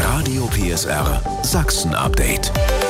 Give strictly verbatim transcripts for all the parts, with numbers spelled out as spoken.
Radio P S R Sachsen-Update.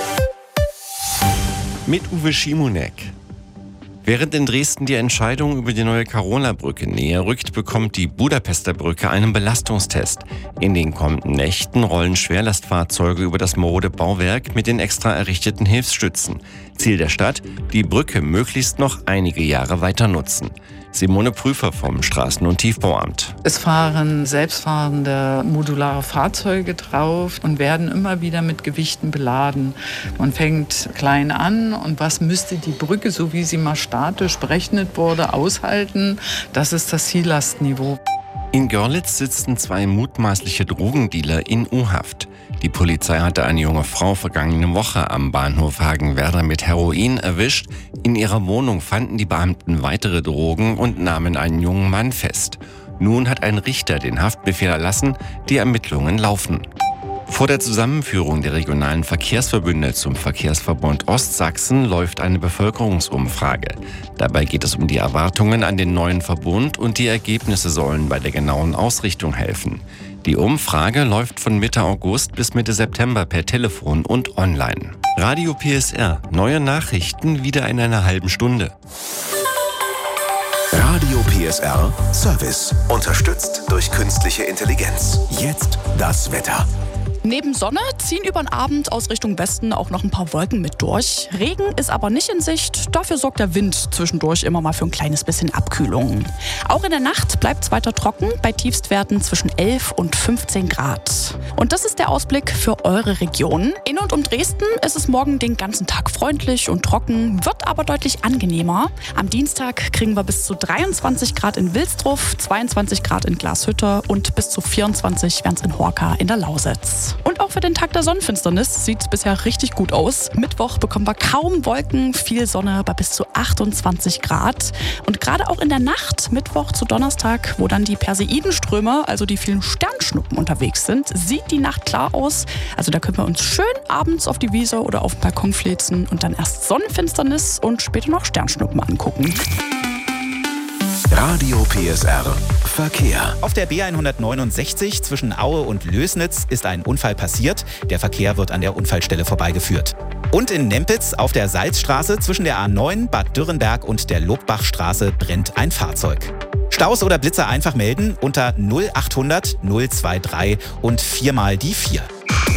Mit Uwe Schimonek. Während in Dresden die Entscheidung über die neue Carola-Brücke näher rückt, bekommt die Budapester Brücke einen Belastungstest. In den kommenden Nächten rollen Schwerlastfahrzeuge über das marode Bauwerk mit den extra errichteten Hilfsstützen. Ziel der Stadt, die Brücke möglichst noch einige Jahre weiter nutzen. Simone Prüfer vom Straßen- und Tiefbauamt. Es fahren selbstfahrende modulare Fahrzeuge drauf und werden immer wieder mit Gewichten beladen. Man fängt klein an und was müsste die Brücke, so wie sie mal statisch berechnet wurde, aushalten? Das ist das Ziellastniveau. In Görlitz sitzen zwei mutmaßliche Drogendealer in U-Haft. Die Polizei hatte eine junge Frau vergangene Woche am Bahnhof Hagenwerder mit Heroin erwischt. In ihrer Wohnung fanden die Beamten weitere Drogen und nahmen einen jungen Mann fest. Nun hat ein Richter den Haftbefehl erlassen, die Ermittlungen laufen. Vor der Zusammenführung der regionalen Verkehrsverbünde zum Verkehrsverbund Ostsachsen läuft eine Bevölkerungsumfrage. Dabei geht es um die Erwartungen an den neuen Verbund und die Ergebnisse sollen bei der genauen Ausrichtung helfen. Die Umfrage läuft von Mitte August bis Mitte September per Telefon und online. Radio P S R, neue Nachrichten wieder in einer halben Stunde. Radio P S R Service, unterstützt durch künstliche Intelligenz. Jetzt das Wetter. Neben Sonne ziehen über den Abend aus Richtung Westen auch noch ein paar Wolken mit durch. Regen ist aber nicht in Sicht, dafür sorgt der Wind zwischendurch immer mal für ein kleines bisschen Abkühlung. Auch in der Nacht bleibt es weiter trocken, bei Tiefstwerten zwischen elf und fünfzehn Grad. Und das ist der Ausblick für eure Region. In und um Dresden ist es morgen den ganzen Tag freundlich und trocken, wird aber deutlich angenehmer. Am Dienstag kriegen wir bis zu dreiundzwanzig Grad in Wilsdruff, zweiundzwanzig Grad in Glashütte und bis zu vierundzwanzig wären es in Horka in der Lausitz. Und auch für den Tag der Sonnenfinsternis sieht es bisher richtig gut aus. Mittwoch bekommen wir kaum Wolken, viel Sonne bei bis zu achtundzwanzig Grad. Und gerade auch in der Nacht, Mittwoch zu Donnerstag, wo dann die Perseidenströme, also die vielen Sternschnuppen unterwegs sind, sieht die Nacht klar aus. Also da können wir uns schön abends auf die Wiese oder auf den Balkon flitzen und dann erst Sonnenfinsternis und später noch Sternschnuppen angucken. Radio P S R Verkehr. Auf der B hundertneunundsechzig zwischen Aue und Lößnitz ist ein Unfall passiert. Der Verkehr wird an der Unfallstelle vorbeigeführt. Und in Nempitz auf der Salzstraße zwischen der A neun, Bad Dürrenberg und der Lobbachstraße brennt ein Fahrzeug. Staus oder Blitzer einfach melden unter null achthundert null drei drei und viermal die vier.